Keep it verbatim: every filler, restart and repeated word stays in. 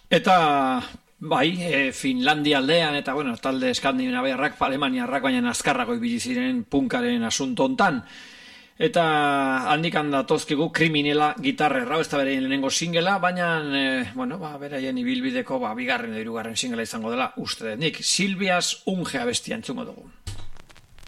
Eta bai, e, Finlandia aldean eta bueno, talde eskandinaviarrak, alemaniarrak baina azkarrago ibili ziren punkaren asunto hontan. Eta handikan datozkigu kriminela gitarrerra, ez da bere lehenengo singela, baina e, bueno, ba, beraien ibilbideko ba, bigarren edo hirugarren singela izango dela uste dut nik. Silvias Unge abestia entzungo dugu.